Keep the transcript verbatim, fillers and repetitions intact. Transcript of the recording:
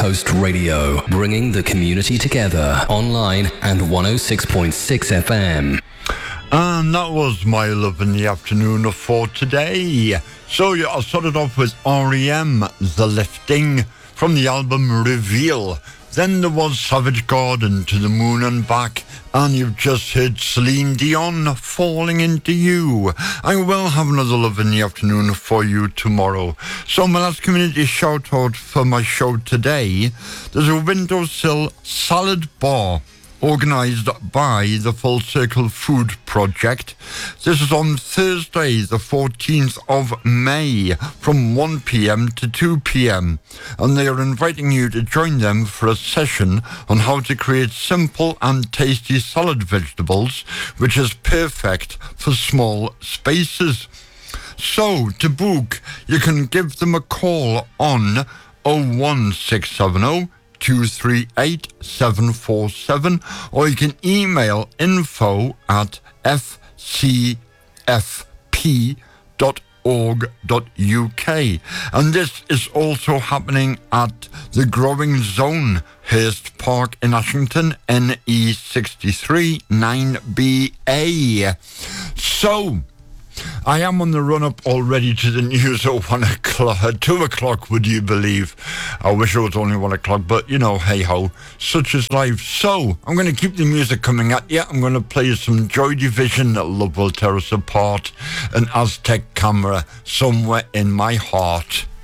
Coast Radio, bringing the community together online and one oh six point six F M. And that was my love in the afternoon for today. So yeah, I started off with R E M, The Lifting, from the album Reveal. Then there was Savage Garden, To the Moon and Back, and you've just heard Celine Dion, Falling Into You. I will have another love in the afternoon for you tomorrow. So my last community shout out for my show today, there's a windowsill salad bar organised by the Full Circle Food Project. This is on Thursday, the fourteenth of May, from one p.m. to two p.m. And they are inviting you to join them for a session on how to create simple and tasty salad vegetables, which is perfect for small spaces. So, to book, you can give them a call on oh one six seven oh, two three eight, seven four seven, or you can email info at f c f p dot org dot u k. And this is also happening at the Growing Zone, Hurst Park in Ashington, N E sixty-three nine B A. So, I am on the run-up already to the news at one o'clock, at two o'clock, would you believe? I wish it was only one o'clock, but, you know, hey-ho, such is life. So, I'm going to keep the music coming at you. I'm going to play some Joy Division, Love Will Tear Us Apart, an Aztec Camera, Somewhere in My Heart.